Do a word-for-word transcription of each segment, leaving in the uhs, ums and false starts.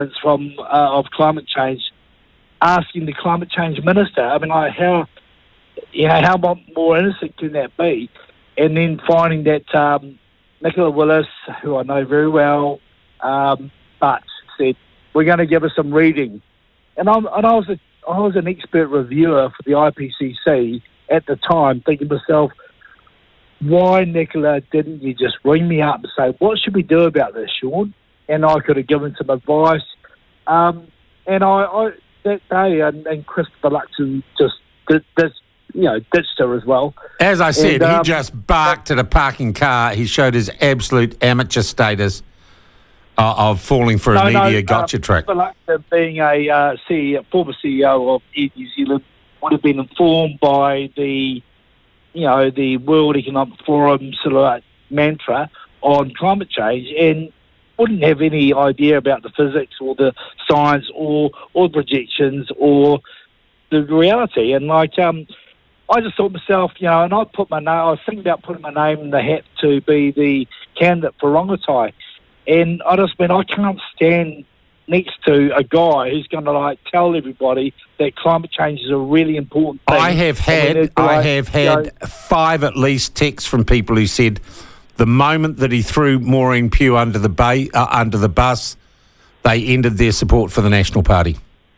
from uh, of climate change, asking the climate change minister. I mean, like how you know how more innocent can that be? And then finding that um, Nicola Willis, who I know very well, um, but said we're going to give her some reading, and, I'm, and I was a, I was an expert reviewer for the I P C C at the time, thinking to myself, why, Nicola, didn't you just ring me up and say, what should we do about this, Sean? And I could have given some advice. Um, and I, I that day, and, and Christopher Luxon just did this, you know, ditched her as well. As I said, and, um, he just barked at a parking car. He showed his absolute amateur status uh, of falling for no, a media no, gotcha uh, trick. Christopher Luxon, being a uh, C E O, former C E O of Air New Zealand, would have been informed by the you know, the World Economic Forum sort of like mantra on climate change, and wouldn't have any idea about the physics or the science or or projections or the reality. And like, um, I just thought to myself, you know, and I put my name, I was thinking about putting my name in the hat to be the candidate for Rongotai, and I just mean I can't stand next to a guy who's going to like tell everybody that climate change is a really important thing. I have had, like, I have had you know, five at least texts from people who said the moment that he threw Maureen Pugh under the ba- uh, under the bus, they ended their support for the National Party.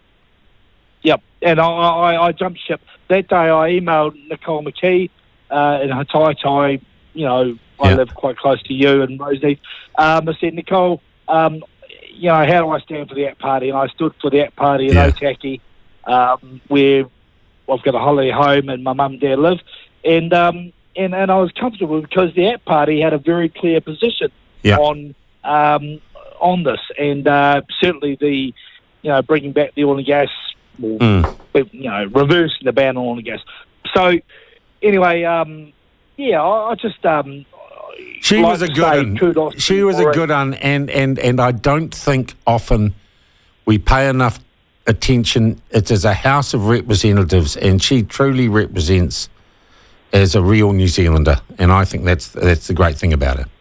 Yep, and I, I, I jumped ship that day. I emailed Nicole McKee uh, in Hataitai. You know, I Yeah. live quite close to you and Rosie. Um, I said, Nicole, um, you know, how do I stand for the A C T Party? And I stood for the A C T Party in Yeah. Otaki, um, where I've got a holiday home and my mum and dad live. And, um, and and I was comfortable because the A C T Party had a very clear position Yeah. on um, on this. And uh, certainly the, you know, bringing back the oil and gas, or, Mm. you know, reversing the ban on oil and gas. So, anyway, um, yeah, I, I just... Um, She like was a to good say un. kudos She to was a Maureen. good un, and, and, and I don't think often we pay enough attention. It's as a House of Representatives, and she truly represents as a real New Zealander, and I think that's that's the great thing about her.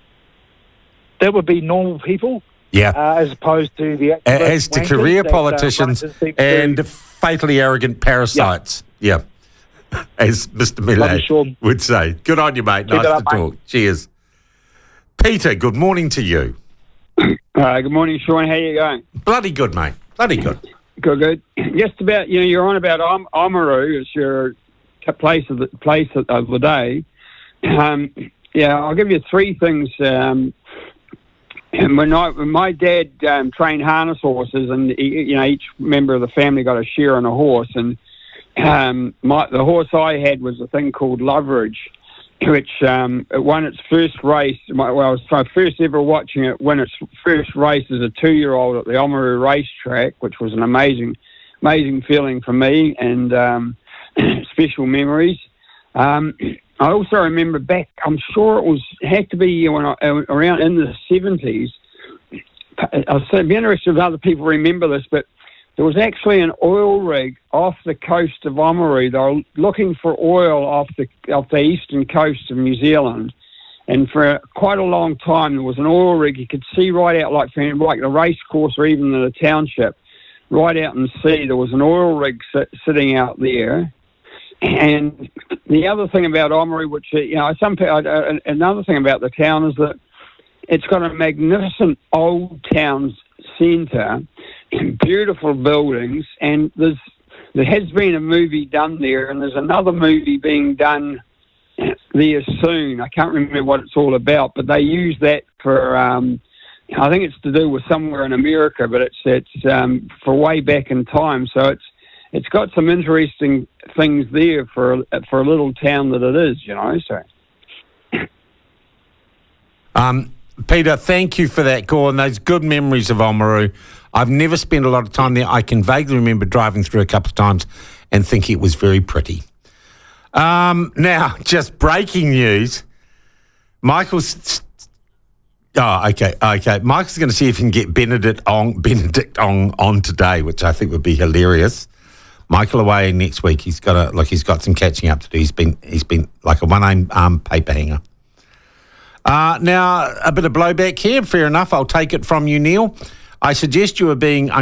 That would be normal people, Yeah, uh, as opposed to the A- activist as to wankers career that, uh, politicians Wellington seems and to- fatally arrogant parasites. Yeah, as Mister Love you, Millet Sean. would say. Good on you, mate. Keep Nice it to up, mate. talk. Cheers. Peter, good morning to you. Uh, good morning, Sean. How you going? Bloody good, mate. Bloody good. Good, good. Just about, you know, you're on about Om- Oamaru as your ca- place of the place of, of the day. Um, yeah, I'll give you three things. Um, and when, I, when my dad um, trained harness horses, and he, you know, each member of the family got a share on a horse, and um, my, the horse I had was a thing called Loveridge, which um, it won its first race. My, well, I was my first ever watching it win its first race as a two-year-old at the Oamaru racetrack, which was an amazing, amazing feeling for me, and um, special memories. Um, I also remember back, I'm sure it was had to be when I, around in the seventies. I'll be interested if other people remember this, but there was actually an oil rig off the coast of Oamaru. They were looking for oil off the off the eastern coast of New Zealand, and for quite a long time there was an oil rig. You could see right out, like from like the race course or even the township, right out in the sea. There was an oil rig sit, sitting out there. And the other thing about Oamaru, which, you know, some uh, another thing about the town is that it's got a magnificent old town centre, beautiful buildings, and there's there has been a movie done there, and there's another movie being done there soon. I can't remember what it's all about, but they use that for, um, I think it's to do with somewhere in America, but it's it's um, for way back in time, so it's it's got some interesting things there for for a little town that it is, you know. So, Um, Peter, thank you for that call and those good memories of Oamaru. I've never spent a lot of time there. I can vaguely remember driving through a couple of times and thinking it was very pretty. Um, now, just breaking news. Michael's... Oh, okay, okay. Michael's going to see if he can get Benedict on, Benedict on, on today, which I think would be hilarious. Michael away next week. He's got a, like he's got some catching up to do. He's been he's been like a one arm paper hanger. Uh, now a bit of blowback here. Fair enough. I'll take it from you, Neil. I suggest you are being